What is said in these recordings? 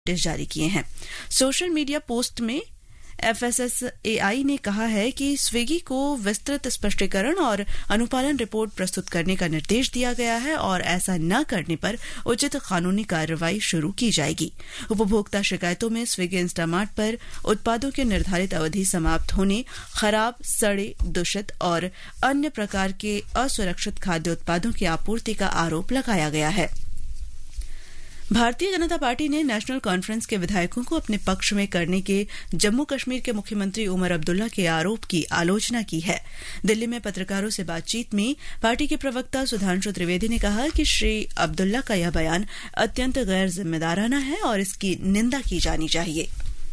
Notice जारी किए हैं। सोशल मीडिया पोस्ट में FSSAI ने कहा है कि स्विगी को विस्तृत स्पष्टीकरण और अनुपालन रिपोर्ट प्रस्तुत करने का निर्देश दिया गया है और ऐसा न करने पर उचित कानूनी कार्रवाई शुरू की जाएगी। उपभोक्ता शिकायतों में स्विगी इंस्टामार्ट पर उत्पादों की निर्धारित अवधि समाप्त होने, खराब, सड़े, दूषित और अन्य प्रकार के असुरक्षित खाद्य उत्पादों की आपूर्ति का आरोप लगाया गया है। भारतीय जनता पार्टी ने नेशनल कॉन्फ्रेंस के विधायकों को अपने पक्ष में करने के जम्मू कश्मीर के मुख्यमंत्री उमर अब्दुल्ला के आरोप की आलोचना की है। दिल्ली में पत्रकारों से बातचीत में पार्टी के प्रवक्ता सुधांशु त्रिवेदी ने कहा कि श्री अब्दुल्ला का यह बयान अत्यंत गैर जिम्मेदाराना है और इसकी निंदा की जानी चाहिए।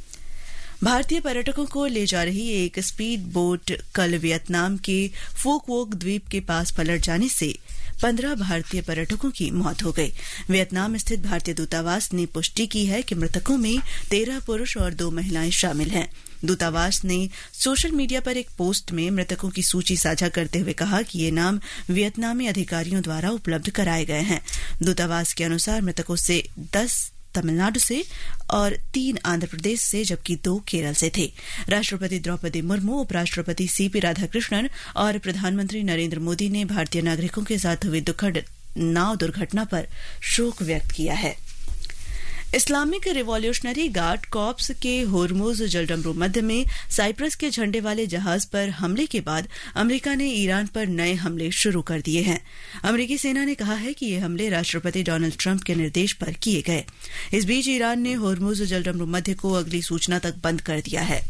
भारतीय पर्यटकों को ले जा रही एक स्पीड बोट कल वियतनाम के फोक वोक द्वीप के पास पलट जाने से 15 भारतीय पर्यटकों की मौत हो गई। वियतनाम स्थित भारतीय दूतावास ने पुष्टि की है कि मृतकों में 13 पुरुष और 2 महिलाएं शामिल हैं। दूतावास ने सोशल मीडिया पर एक पोस्ट में मृतकों की सूची साझा करते हुए कहा कि ये नाम वियतनामी अधिकारियों द्वारा उपलब्ध कराए गए हैं। दूतावास के अनुसार मृतकों से 10 तमिलनाडु से और 3 आंध्र प्रदेश से जबकि 2 केरल से थे। राष्ट्रपति द्रौपदी मुर्मू, उपराष्ट्रपति सीपी राधाकृष्णन और प्रधानमंत्री नरेंद्र मोदी ने भारतीय नागरिकों के साथ हुई दुखद नाव दुर्घटना पर शोक व्यक्त किया है। इस्लामिक रिवॉल्यूशनरी गार्ड कॉर्प्स के होर्मुज जलडमरू मध्य में साइप्रस के झंडे वाले जहाज पर हमले के बाद अमेरिका ने ईरान पर नए हमले शुरू कर दिए हैं। अमेरिकी सेना ने कहा है कि ये हमले राष्ट्रपति डोनाल्ड ट्रंप के निर्देश पर किए गए। इस बीच ईरान ने होर्मुज जलडमरू मध्य को अगली सूचना तक बंद कर दिया है।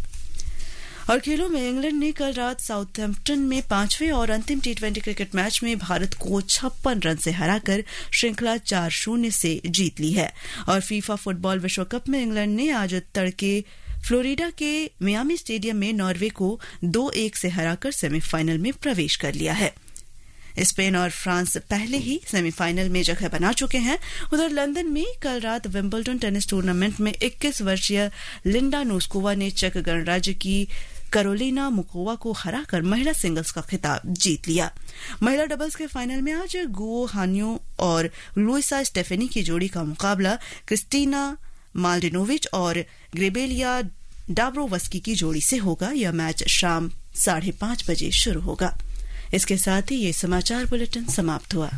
और खेलों में इंग्लैंड ने कल रात साउथहैम्पटन में 5वें और अंतिम T20 क्रिकेट मैच में भारत को 56 रन से हराकर श्रृंखला 4-0 से जीत ली है। और फीफा फुटबॉल विश्व कप में इंग्लैंड ने आज तड़के फ्लोरिडा के मियामी स्टेडियम में नॉर्वे को 2-1 से हराकर सेमीफाइनल में प्रवेश कर लिया है। स्पेन और फ्रांस पहले ही सेमीफाइनल में जगह बना चुके हैं। उधर लंदन में कल रात विंबलडन टेनिस टूर्नामेंट में 21 वर्षीय लिंडा नोस्कोवा ने चेक गणराज्य की कैरोलिना मुकोवा को हराकर महिला सिंगल्स का खिताब जीत लिया। महिला डबल्स के फाइनल में आज गुओ हान्यो और लुइसा स्टेफेनी की जोड़ी का मुकाबला क्रिस्टीना माल्डिनोविच और ग्रेबेलिया डाब्रोवस्की की जोड़ी से होगा। यह मैच शाम 5:30 बजे शुरू होगा। इसके साथ ही ये समाचार बुलेटिन समाप्त हुआ।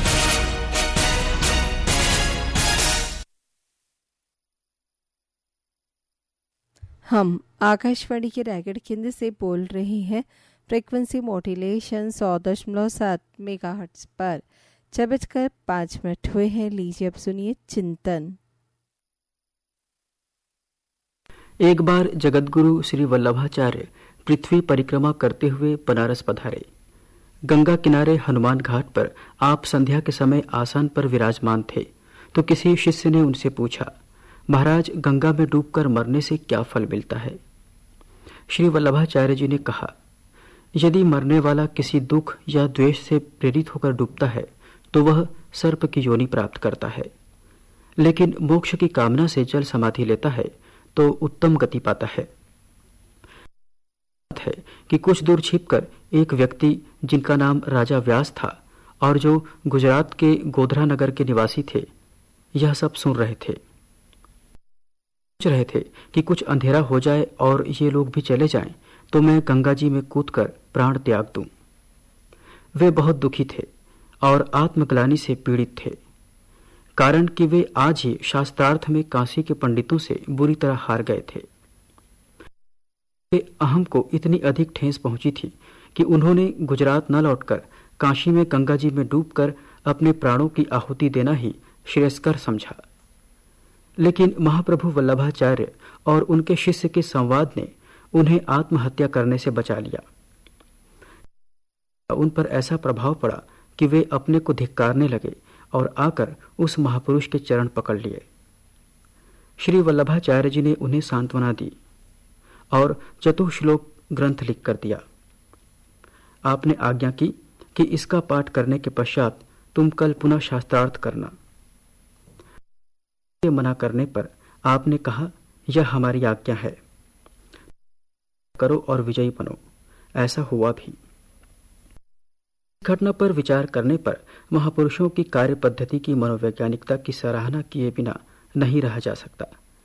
हम आकाशवाणी के रायगढ़ केंद्र से बोल रहे हैं। फ्रीक्वेंसी मॉड्यूलेशन 100.7 मेगाहर्ट्ज पर 6:05 हुए हैं। लीजिए अब सुनिए चिंतन। एक बार जगतगुरु श्री वल्लभाचार्य पृथ्वी परिक्रमा करते हुए बनारस पधारे। गंगा किनारे हनुमान घाट पर आप संध्या के समय आसन पर विराजमान थे तो किसी शिष्य ने उनसे पूछा, महाराज, गंगा में डूबकर मरने से क्या फल मिलता है? श्री वल्लभाचार्य जी ने कहा, यदि मरने वाला किसी दुख या द्वेष से प्रेरित होकर डूबता है तो वह सर्प की योनि प्राप्त करता है, लेकिन मोक्ष की कामना से जल समाधि लेता है तो उत्तम गति पाता है कि कुछ दूर छिपकर एक व्यक्ति जिनका नाम राजा व्यास था और जो गुजरात के गोधरा नगर के निवासी थे, यह सब सुन रहे थे। सोच रहे थे कि कुछ अंधेरा हो जाए और ये लोग भी चले जाएं तो मैं गंगा जी में कूदकर प्राण त्याग दूं। वे बहुत दुखी थे और आत्मग्लानि से पीड़ित थे, कारण कि वे आज ही शास्त्रार्थ में काशी के पंडितों से बुरी तरह हार गए थे। अहम को इतनी अधिक ठेस पहुंची थी कि उन्होंने गुजरात न लौटकर काशी में गंगा जी में डूबकर अपने प्राणों की आहुति देना ही श्रेयस्कर समझा। लेकिन महाप्रभु वल्लभाचार्य और उनके शिष्य के संवाद ने उन्हें आत्महत्या करने से बचा लिया। उन पर ऐसा प्रभाव पड़ा कि वे अपने को धिक्कारने लगे और आकर उस महापुरुष के चरण पकड़ लिए। श्री वल्लभाचार्य जी ने उन्हें सांत्वना दी और चतुश्लोक ग्रंथ लिख कर दिया। आपने आज्ञा की कि इसका पाठ करने के पश्चात तुम कल पुनः शास्त्रार्थ करना। मना करने पर आपने कहा, यह हमारी आज्ञा है, करो और विजयी बनो। ऐसा हुआ भी। घटना पर विचार करने पर महापुरुषों की कार्य पद्धति की मनोवैज्ञानिकता की सराहना किए बिना नहीं रहा जा सकता।